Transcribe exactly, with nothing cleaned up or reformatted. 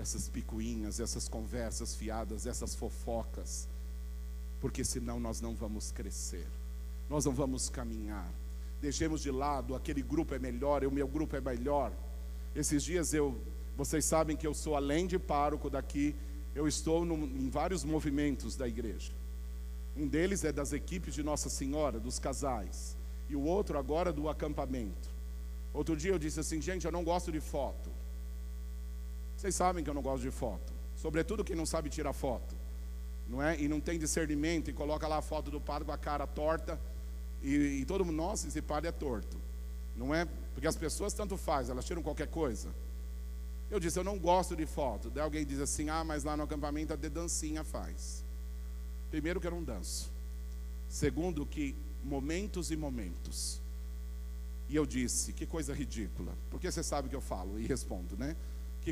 essas picuinhas, essas conversas fiadas, essas fofocas, porque senão nós não vamos crescer, nós não vamos caminhar. Deixemos de lado, aquele grupo é melhor, o meu grupo é melhor. Esses dias eu, vocês sabem que eu sou, além de pároco daqui, eu estou no, em vários movimentos da igreja. Um deles é das equipes de Nossa Senhora, dos casais, e o outro agora do acampamento. Outro dia eu disse assim: gente, eu não gosto de foto. Vocês sabem que eu não gosto de foto, sobretudo quem não sabe tirar foto, não é? E não tem discernimento e coloca lá a foto do padre com a cara torta, e, e todo mundo, nossa, esse padre é torto, não é? Porque as pessoas tanto faz, elas tiram qualquer coisa. Eu disse, eu não gosto de foto. Daí alguém diz assim: ah, mas lá no acampamento a de dancinha faz. Primeiro que eu não danço, segundo que momentos e momentos. E eu disse, que coisa ridícula, porque você sabe que eu falo e respondo, né?